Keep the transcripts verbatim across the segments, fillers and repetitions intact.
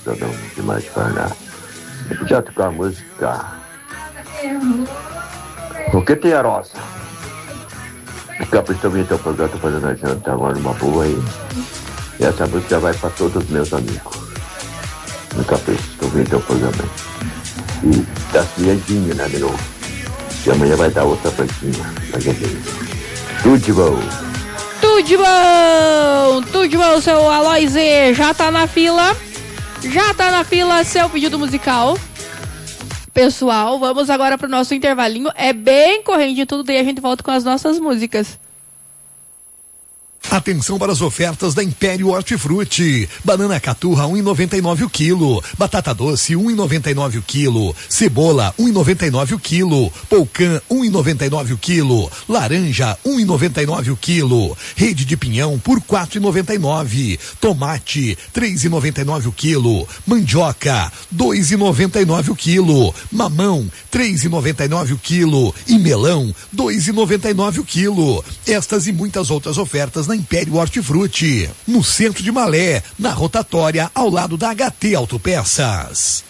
não tem mais de falar. Já tocar a música. O que tem a roça? O Capricho também tem o programa, tô fazendo a janta agora uma boa aí. E essa música vai para todos os meus amigos. No Capricho, também tem o programa aí. E tá ciadinho, né, de novo? E amanhã vai dar outra pratinha pra gente. Tudo de bom. Tudo de bom. Tudo de bom, seu Aloysio. Já tá na fila. Já tá na fila seu pedido musical. Pessoal, vamos agora pro nosso intervalinho. É bem corrente tudo, daí a gente volta com as nossas músicas. Atenção para as ofertas da Império Hortifruti. Banana caturra um real e noventa e nove o quilo. Batata doce um real e noventa e nove o quilo. Cebola um real e noventa e nove o quilo. Polcã um real e noventa e nove o quilo. Laranja um real e noventa e nove o quilo. Rede de pinhão por quatro reais e noventa e nove. Tomate três reais e noventa e nove o quilo. Mandioca dois reais e noventa e nove o quilo. Mamão três reais e noventa e nove o quilo. E melão dois reais e noventa e nove o quilo. Estas e muitas outras ofertas na Império Hortifruti, no centro de Malé, na rotatória ao lado da H T Autopeças.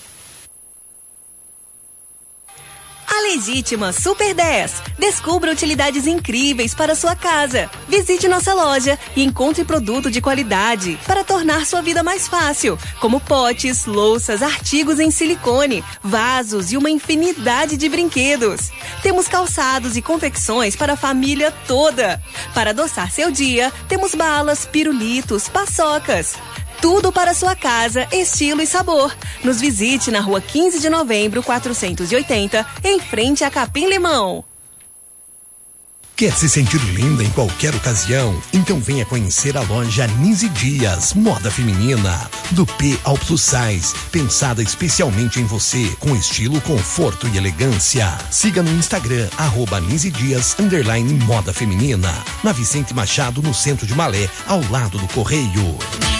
A Legítima Super dez. Descubra utilidades incríveis para sua casa. Visite nossa loja e encontre produto de qualidade para tornar sua vida mais fácil, como potes, louças, artigos em silicone, vasos e uma infinidade de brinquedos. Temos calçados e confecções para a família toda. Para adoçar seu dia, temos balas, pirulitos, paçocas. Tudo para sua casa, estilo e sabor. Nos visite na rua quinze de novembro, quatrocentos e oitenta, em frente a Capim Limão. Quer se sentir linda em qualquer ocasião? Então venha conhecer a loja Nise Dias, moda feminina, do P ao Plus Size, pensada especialmente em você, com estilo, conforto e elegância. Siga no Instagram, arroba Nise Dias, underline moda feminina, na Vicente Machado, no centro de Malé, ao lado do Correio.